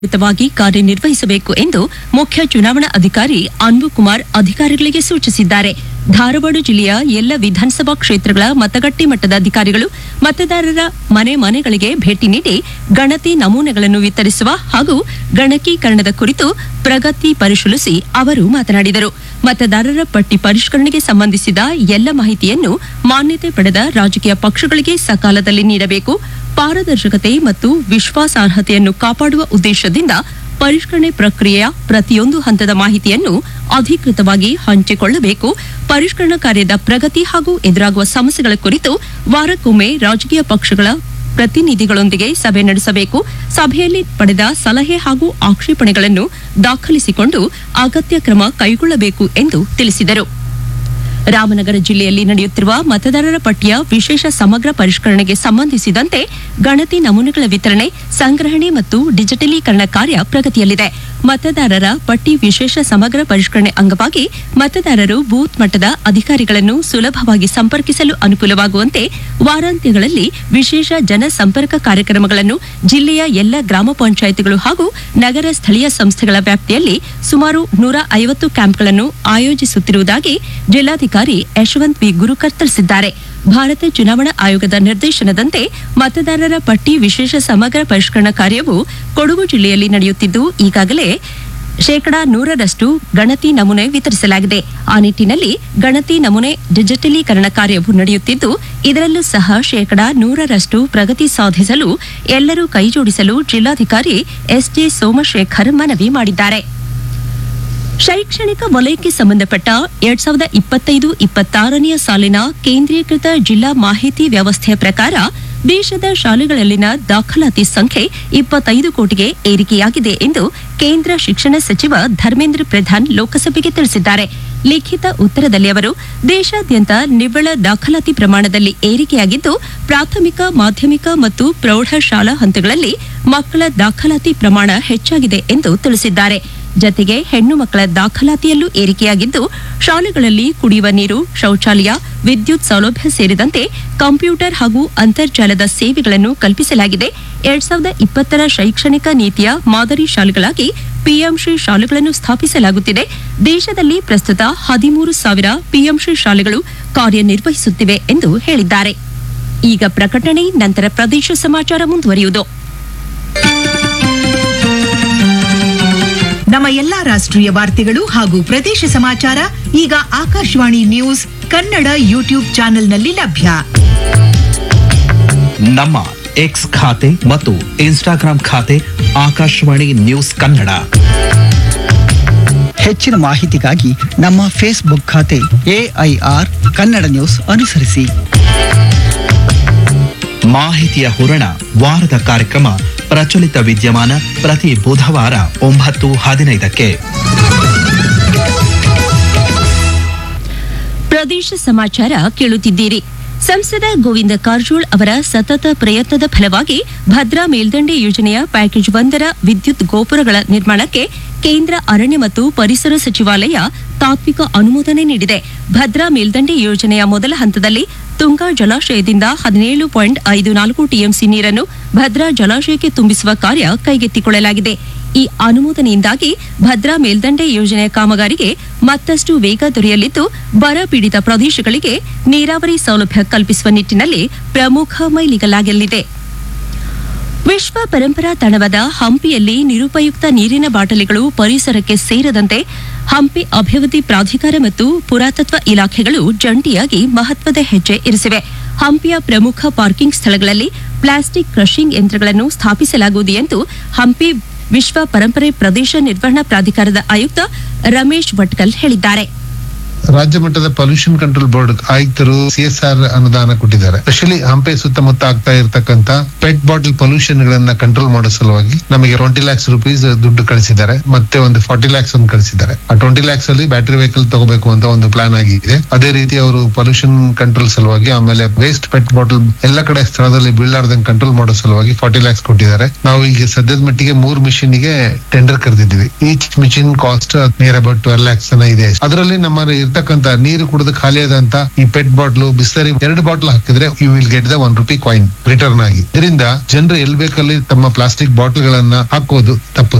ವಾಗಿ ಕಾರ್ಯನಿರ್ವಹಿಸಬೇಕು ಎಂದು ಮುಖ್ಯ ಚುನಾವಣಾ ಅಧಿಕಾರಿ ಅನ್ಬು ಕುಮಾರ್ ಅಧಿಕಾರಿಗಳಿಗೆ ಸೂಚಿಸಿದ್ದಾರೆ. ಧಾರವಾಡ ಜಿಲ್ಲೆಯ ಎಲ್ಲ ವಿಧಾನಸಭಾ ಕ್ಷೇತ್ರಗಳ ಮತಗಟ್ಟೆ ಮಟ್ಟದ ಅಧಿಕಾರಿಗಳು ಮತದಾರರ ಮನೆಗಳಿಗೆ ಭೇಟಿ ನೀಡಿ ಗಣತಿ ನಮೂನೆಗಳನ್ನು ವಿತರಿಸುವ ಹಾಗೂ ಗಣಕೀಕರಣದ ಕುರಿತು ಪ್ರಗತಿ ಪರಿಶೀಲಿಸಿ ಅವರು ಮಾತನಾಡಿದರು. ಮತದಾರರ ಪಟ್ಟಿ ಪರಿಷ್ಕರಣೆಗೆ ಸಂಬಂಧಿಸಿದ ಎಲ್ಲ ಮಾಹಿತಿಯನ್ನು ಮಾನ್ಯತೆ ಪಡೆದ ರಾಜಕೀಯ ಪಕ್ಷಗಳಿಗೆ ಸಕಾಲದಲ್ಲಿ ನೀಡಬೇಕು. ಪಾರದರ್ಶಕತೆ ಮತ್ತು ವಿಶ್ವಾಸಾರ್ಹತೆಯನ್ನು ಕಾಪಾಡುವ ಉದ್ದೇಶದಿಂದ ಪರಿಷ್ಕರಣೆ ಪ್ರಕ್ರಿಯೆಯ ಪ್ರತಿಯೊಂದು ಹಂತದ ಮಾಹಿತಿಯನ್ನು ಅಧಿಕೃತವಾಗಿ ಹಂಚಿಕೊಳ್ಳಬೇಕು. ಪರಿಷ್ಕರಣಾ ಕಾರ್ಯದ ಪ್ರಗತಿ ಹಾಗೂ ಎದುರಾಗುವ ಸಮಸ್ಯೆಗಳ ಕುರಿತು ವಾರಕ್ಕೊಮ್ಮೆ ರಾಜಕೀಯ ಪಕ್ಷಗಳ ಪ್ರತಿನಿಧಿಗಳೊಂದಿಗೆ ಸಭೆ ನಡೆಸಬೇಕು. ಸಭೆಯಲ್ಲಿ ಪಡೆದ ಸಲಹೆ ಹಾಗೂ ಆಕ್ಷೇಪಣೆಗಳನ್ನು ದಾಖಲಿಸಿಕೊಂಡು ಅಗತ್ಯ ಕ್ರಮ ಕೈಗೊಳ್ಳಬೇಕು ಎಂದು ತಿಳಿಸಿದರು. ರಾಮನಗರ ಜಿಲ್ಲೆಯಲ್ಲಿ ನಡೆಯುತ್ತಿರುವ ಮತದಾರರ ಪಟ್ಟಿಯ ವಿಶೇಷ ಸಮಗ್ರ ಪರಿಷ್ಕರಣೆಗೆ ಸಂಬಂಧಿಸಿದಂತೆ ಗಣತಿ ನಮೂನೆಗಳ ವಿತರಣೆ, ಸಂಗ್ರಹಣೆ ಮತ್ತು ಡಿಜಿಟಲೀಕರಣ ಕಾರ್ಯ ಪ್ರಗತಿಯಲ್ಲಿದೆ. ಮತದಾರರ ಪಟ್ಟಿ ವಿಶೇಷ ಸಮಗ್ರ ಪರಿಷ್ಕರಣೆ ಅಂಗವಾಗಿ ಮತದಾರರು ಬೂತ್ ಮಟ್ಟದ ಅಧಿಕಾರಿಗಳನ್ನು ಸುಲಭವಾಗಿ ಸಂಪರ್ಕಿಸಲು ಅನುಕೂಲವಾಗುವಂತೆ ವಾರಾಂತ್ಯಗಳಲ್ಲಿ ವಿಶೇಷ ಜನಸಂಪರ್ಕ ಕಾರ್ಯಕ್ರಮಗಳನ್ನು ಜಿಲ್ಲೆಯ ಎಲ್ಲ ಗ್ರಾಮ ಪಂಚಾಯಿತಿಗಳು ಹಾಗೂ ನಗರ ಸ್ಥಳೀಯ ಸಂಸ್ಥೆಗಳ ವ್ಯಾಪ್ತಿಯಲ್ಲಿ ಸುಮಾರು 150 ಕ್ಯಾಂಪ್ಗಳನ್ನು ಆಯೋಜಿಸುತ್ತಿರುವುದಾಗಿ ಜಿಲ್ಲಾಧಿಕಾರಿ ಯಶವಂತ್ ವಿ ಗುರುಕರ್ ತಿಳಿಸಿದ್ದಾರೆ. ಭಾರತ ಚುನಾವಣಾ ಆಯೋಗದ ನಿರ್ದೇಶನದಂತೆ ಮತದಾರರ ಪಟ್ಟಿ ವಿಶೇಷ ಸಮಗ್ರ ಪರಿಷ್ಕರಣಾ ಕಾರ್ಯವು ಕೊಡಗು ಜಿಲ್ಲೆಯಲ್ಲಿ ನಡೆಯುತ್ತಿದ್ದು ಈಗಾಗಲೇ 100% ಗಣತಿ ನಮೂನೆ ವಿತರಿಸಲಾಗಿದೆ. ಆ ನಿಟ್ಟಿನಲ್ಲಿ ಗಣತಿ ನಮೂನೆ ಡಿಜಿಟಲೀಕರಣ ಕಾರ್ಯವು ನಡೆಯುತ್ತಿದ್ದು ಇದರಲ್ಲೂ ಸಹ 100% ಪ್ರಗತಿ ಸಾಧಿಸಲು ಎಲ್ಲರೂ ಕೈಜೋಡಿಸಲು ಜಿಲ್ಲಾಧಿಕಾರಿ ಎಸ್ಜೆ ಸೋಮಶೇಖರ್ ಮನವಿ ಮಾಡಿದ್ದಾರೆ. ಶೈಕ್ಷಣಿಕ ವಲಯಕ್ಕೆ ಸಂಬಂಧಪಟ್ಟ 2025-26ನೇ ಸಾಲಿನ ಕೇಂದ್ರೀಕೃತ ಜಿಲ್ಲಾ ಮಾಹಿತಿ ವ್ಯವಸ್ಥೆಯ ಪ್ರಕಾರ ದೇಶದ ಶಾಲೆಗಳಲ್ಲಿನ ದಾಖಲಾತಿ ಸಂಖ್ಯೆ 25 ಕೋಟಿಗೆ ಏರಿಕೆಯಾಗಿದೆ ಎಂದು ಕೇಂದ್ರ ಶಿಕ್ಷಣ ಸಚಿವ ಧರ್ಮೇಂದ್ರ ಪ್ರಧಾನ್ ಲೋಕಸಭೆಗೆ ತಿಳಿಸಿದ್ದಾರೆ. ಲಿಖಿತ ಉತ್ತರದಲ್ಲಿ ಅವರು ದೇಶಾದ್ಯಂತ ನಿವ್ವಳ ದಾಖಲಾತಿ ಪ್ರಮಾಣದಲ್ಲಿ ಏರಿಕೆಯಾಗಿದ್ದು ಪ್ರಾಥಮಿಕ, ಮಾಧ್ಯಮಿಕ ಮತ್ತು ಪ್ರೌಢಶಾಲಾ ಹಂತಗಳಲ್ಲಿ ಮಕ್ಕಳ ದಾಖಲಾತಿ ಪ್ರಮಾಣ ಹೆಚ್ಚಾಗಿದೆ ಎಂದು ತಿಳಿಸಿದ್ದಾರೆ. ಜತೆಗೆ ಹೆಣ್ಣು ಮಕ್ಕಳ ದಾಖಲಾತಿಯಲ್ಲೂ ಏರಿಕೆಯಾಗಿದ್ದು ಶಾಲೆಗಳಲ್ಲಿ ಕುಡಿಯುವ ನೀರು, ಶೌಚಾಲಯ, ವಿದ್ಯುತ್ ಸೌಲಭ್ಯ ಸೇರಿದಂತೆ ಕಂಪ್ಯೂಟರ್ ಹಾಗೂ ಅಂತರ್ಜಾಲದ ಸೇವೆಗಳನ್ನು ಕಲ್ಪಿಸಲಾಗಿದೆ. 2020ರ ಶೈಕ್ಷಣಿಕ ನೀತಿಯ ಮಾದರಿ ಶಾಲೆಗಳಾಗಿ ಪಿಎಂಶ್ರೀ ಶಾಲೆಗಳನ್ನು ಸ್ಥಾಪಿಸಲಾಗುತ್ತಿದೆ. ದೇಶದಲ್ಲಿ ಪ್ರಸ್ತುತ 13,000 ಪಿಎಂಶ್ರೀ ಶಾಲೆಗಳು ಕಾರ್ಯನಿರ್ವಹಿಸುತ್ತಿವೆ ಎಂದು ಹೇಳಿದ್ದಾರೆ. ಈಗ ಪ್ರಕಟಣೆ, ನಂತರ ಪ್ರದೇಶ ಸಮಾಚಾರ ಮುಂದುವರಿಯುವುದು. ನಮ್ಮ ಎಲ್ಲಾ ರಾಷ್ಟ್ರೀಯ ವಾರ್ತೆಗಳು ಹಾಗೂ ಪ್ರದೇಶ ಸಮಾಚಾರ ಈಗ ಆಕಾಶವಾಣಿ ನ್ಯೂಸ್ ಕನ್ನಡ ಯೂಟ್ಯೂಬ್ ಚಾನೆಲ್ನಲ್ಲಿ ಲಭ್ಯ. ನಮ್ಮ ಎಕ್ಸ್ ಖಾತೆ ಮತ್ತು ಇನ್ಸ್ಟಾಗ್ರಾಂ ಖಾತೆ ಆಕಾಶವಾಣಿ ನ್ಯೂಸ್ ಕನ್ನಡ. ಹೆಚ್ಚಿನ ಮಾಹಿತಿಗಾಗಿ ನಮ್ಮ ಫೇಸ್ಬುಕ್ ಖಾತೆ AIR ಕನ್ನಡ ನ್ಯೂಸ್ ಅನುಸರಿಸಿ. ಮಾಹಿತಿಯ ಹೂರಣ ವಾರದ ಕಾರ್ಯಕ್ರಮ ಪ್ರಚಲಿತ ವಿದ್ಯಮಾನ ಪ್ರತಿ ಬುಧವಾರ 9:15ಕ್ಕೆ. ಪ್ರದೇಶ ಸಮಾಚಾರ ಕೇಳುತ್ತಿದ್ದೀರಿ. ಸಂಸದ ಗೋವಿಂದ ಕಾರಜೋಳ ಅವರ ಸತತ ಪ್ರಯತ್ನದ ಫಲವಾಗಿ ಭದ್ರಾ ಮೇಲ್ದಂಡೆ ಯೋಜನೆಯ ಪ್ಯಾಕೇಜ್ 1ರ ವಿದ್ಯುತ್ ಗೋಪುರಗಳ ನಿರ್ಮಾಣಕ್ಕೆ ಕೇಂದ್ರ ಅರಣ್ಯ ಮತ್ತು ಪರಿಸರ ಸಚಿವಾಲಯ ತಾತ್ವಿಕ ಅನುಮೋದನೆ ನೀಡಿದೆ. ಭದ್ರಾ ಮೇಲ್ದಂಡೆ ಯೋಜನೆಯ ಮೊದಲ ಹಂತದಲ್ಲಿ ತುಂಗಾ ಜಲಾಶಯದಿಂದ 17.54 ಟಿಎಂಸಿ ನೀರನ್ನು ಭದ್ರಾ ಜಲಾಶಯಕ್ಕೆ ತುಂಬಿಸುವ ಕಾರ್ಯ ಕೈಗೆತ್ತಿಕೊಳ್ಳಲಾಗಿದೆ. ಈ ಅನುಮೋದನೆಯಿಂದಾಗಿ ಭದ್ರಾ ಮೇಲ್ದಂಡೆ ಯೋಜನೆಯ ಕಾಮಗಾರಿಗೆ ಮತ್ತಷ್ಟು ವೇಗ ದೊರೆಯಲಿದ್ದು ಬರ ಪೀಡಿತ ಪ್ರದೇಶಗಳಿಗೆ ನೀರಾವರಿ ಸೌಲಭ್ಯ ಕಲ್ಪಿಸುವ ನಿಟ್ಟಿನಲ್ಲಿ ಪ್ರಮುಖ ಮೈಲಿಗಲ್ಲಾಗಲಿದೆ. ವಿಶ್ವ ಪರಂಪರಾ ತಾಣವಾದ ಹಂಪಿಯಲ್ಲಿ ನಿರುಪಯುಕ್ತ ನೀರಿನ ಬಾಟಲಿಗಳು ಪರಿಸರಕ್ಕೆ ಸೇರದಂತೆ ಹಂಪಿ ಅಭಿವೃದ್ಧಿ ಪ್ರಾಧಿಕಾರ ಮತ್ತು ಪುರಾತತ್ವ ಇಲಾಖೆಗಳು ಜಂಟಿಯಾಗಿ ಮಹತ್ವದ ಹೆಜ್ಜೆ ಇರಿಸಿವೆ. ಹಂಪಿಯ ಪ್ರಮುಖ ಪಾರ್ಕಿಂಗ್ ಸ್ಥಳಗಳಲ್ಲಿ ಪ್ಲಾಸ್ಟಿಕ್ ಕ್ರಷಿಂಗ್ ಯಂತ್ರಗಳನ್ನು ಸ್ಥಾಪಿಸಲಾಗುವುದು ಎಂದು ಹಂಪಿ ವಿಶ್ವ ಪರಂಪರೆ ಪ್ರದೇಶ ನಿರ್ವಹಣಾ ಪ್ರಾಧಿಕಾರದ ಆಯುಕ್ತ ರಮೇಶ್ ಭಟ್ಕಲ್ ಹೇಳಿದ್ದಾರೆ. ರಾಜ್ಯ ಮಟ್ಟದ ಪೊಲ್ಯೂಷನ್ ಕಂಟ್ರೋಲ್ ಬೋರ್ಡ್ ಆಯುಕ್ತರು CSR ಅನುದಾನ ಕೊಟ್ಟಿದ್ದಾರೆ. ಸ್ಪೆಷಲಿ ಹಂಪೆ ಸುತ್ತಮುತ್ತ ಆಗ್ತಾ ಇರತಕ್ಕಂತ ಪೆಟ್ ಬಾಟಲ್ ಪೊಲ್ಯೂಷನ್ ಗಳನ್ನ ಕಂಟ್ರೋಲ್ ಮಾಡೋ ಸಲುವಾಗಿ ನಮಗೆ 20 lakhs rupees ದುಡ್ಡು ಕಳಿಸಿದ್ದಾರೆ. ಮತ್ತೆ ಒಂದು 40 lakhs ಒಂದು ಕಳಿಸಿದ್ದಾರೆ. ಆ 20 lakhs ಅಲ್ಲಿ ಬ್ಯಾಟರಿ ವೆಹಿಕಲ್ ತಗೋಬೇಕು ಅಂತ ಒಂದು ಪ್ಲಾನ್ ಆಗಿದೆ. ಅದೇ ರೀತಿ ಅವರು ಪೊಲ್ಯೂಷನ್ ಕಂಟ್ರೋಲ್ ಸಲುವಾಗಿ ಆಮೇಲೆ ವೇಸ್ಟ್ ಪೆಟ್ ಬಾಟಲ್ ಎಲ್ಲ ಕಡೆ ಸ್ಥಳದಲ್ಲಿ ಬೀಳಾರ್ದಂಗ್ ಕಂಟ್ರೋಲ್ ಮಾಡೋ ಸಲುವಾಗಿ 40 lakhs ಕೊಟ್ಟಿದ್ದಾರೆ. ನಾವು ಈಗ ಸದ್ಯದ ಮಟ್ಟಿಗೆ 3 ಮಿಷಿನ್ ಗೆ tender ಕರೆದಿದ್ದೀವಿ. Each machine cost near about 12 lakhs ಇದೆ. ಅದರಲ್ಲಿ ನಮ್ಮ ಇರ್ತಕ್ಕಂತ ನೀರು ಕುಡಿದು ಖಾಲಿಯಾದಂತ ಈ ಪೆಟ್ ಬಾಟ್ಲು ಬಿಸ್ಲರಿ 2 ಬಾಟ್ಲ್ ಹಾಕಿದ್ರೆ you will get the ₹1 coin return ಆಗಿ. ಇದರಿಂದ ಜನರು ಎಲ್ಲಿ ಬೇಕಲ್ಲಿ ತಮ್ಮ ಪ್ಲಾಸ್ಟಿಕ್ ಬಾಟಲ್ ಗಳನ್ನ ಹಾಕೋದು ತಪ್ಪು.